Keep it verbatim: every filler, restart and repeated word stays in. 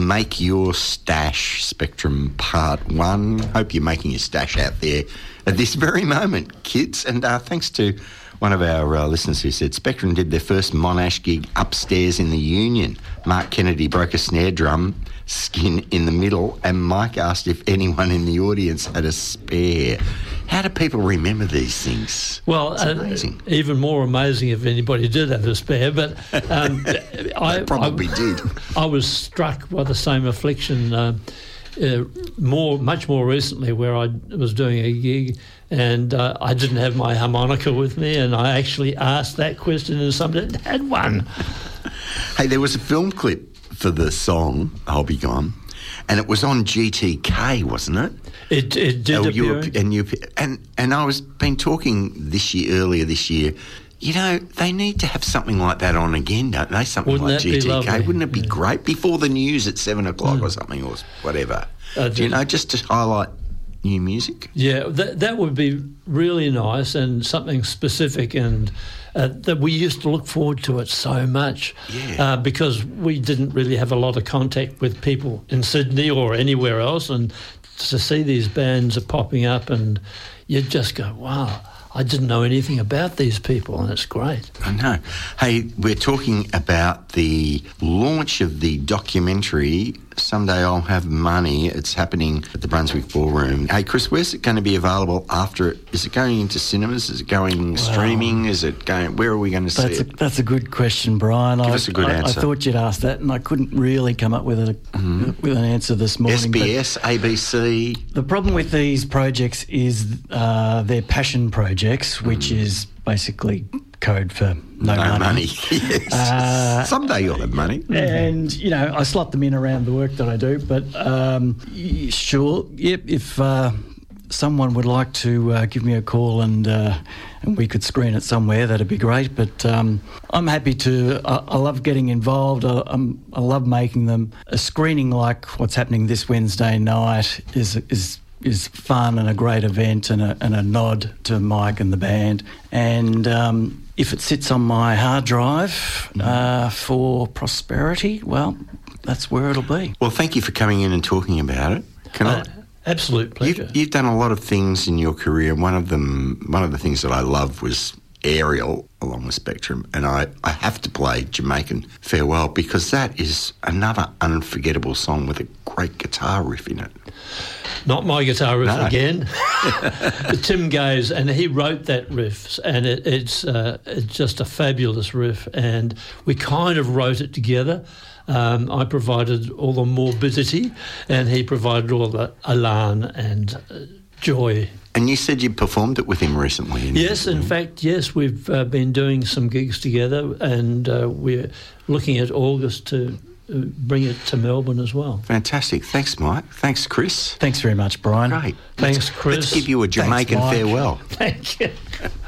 Make Your Stash, Spectrum Part one. Hope you're making your stash out there at this very moment, kids. And uh, thanks to one of our uh, listeners who said Spectrum did their first Monash gig upstairs in the Union. Mark Kennedy broke a snare drum skin in the middle, and Mike asked if anyone in the audience had a spare. How do people remember these things? Well, it's amazing. Uh, even more amazing if anybody did have a spare, but um, I probably I, did. I was struck by the same affliction uh, uh, more, much more recently, where I was doing a gig and uh, I didn't have my harmonica with me, and I actually asked that question and somebody had one. Hey, there was a film clip for the song "I'll Be Gone," and it was on G T K, wasn't it? It, it did oh, appear. You, and you and and I was been talking this year earlier this year. You know, they need to have something like that on again, don't they? Something Wouldn't like that be G T K. lovely? Wouldn't it be Yeah. great before the news at seven o'clock Mm. or something, or whatever? Uh, Do you know, just to highlight new music? Yeah, that that would be really nice, and something specific, and uh, that we used to look forward to it so much. Yeah. Uh, because we didn't really have a lot of contact with people in Sydney or anywhere else, and to see these bands are popping up, and you just go, wow, I didn't know anything about these people, and it's great. I know. Hey, we're talking about the launch of the documentary, Someday I'll Have Money. It's happening at the Brunswick Ballroom. Hey, Chris, where's it going to be available after it? Is it going into cinemas? Is it going streaming? Is it going... Where are we going to see That's a, it? that's a good question, Brian. Give I, us a good I, answer. I thought you'd ask that, and I couldn't really come up with a Mm-hmm. with an answer this morning. S B S, A B C... But the problem with these projects is uh, they're passion projects, which Mm. is basically code for no, No money. money, yes. Uh, Someday you'll have money. And, you know, I slot them in around the work that I do. But, um, y- sure, yep, if uh, someone would like to uh, give me a call and uh, and we could screen it somewhere, that'd be great. But um, I'm happy to... I, I love getting involved. I, I'm, I love making them. A screening like what's happening this Wednesday night is is is fun and a great event, and a, and a nod to Mike and the band. And... Um, if it sits on my hard drive uh, for prosperity, well, that's where it'll be. Well, thank you for coming in and talking about it. Can Uh, I... absolute pleasure. You've, you've done a lot of things in your career. One of them, one of the things that I love was Aerial along the Spectrum, and I, I have to play Jamaican Farewell because that is another unforgettable song with a great guitar riff in it. Not my guitar riff No. again. Tim Gaze, and he wrote that riff, and it, it's uh, it's just a fabulous riff, and we kind of wrote it together. Um, I provided all the morbidity, and he provided all the elan and uh, joy. And you said you performed it with him recently. in- Yes, in fact, yes, we've uh, been doing some gigs together, and uh, we're looking at August to uh, bring it to Melbourne as well. Fantastic. Thanks, Mike. Thanks, Chris. Thanks very much, Brian. Great. Thanks, Let's- Chris. Let's give you a Jamaican Mike. farewell. Thank you.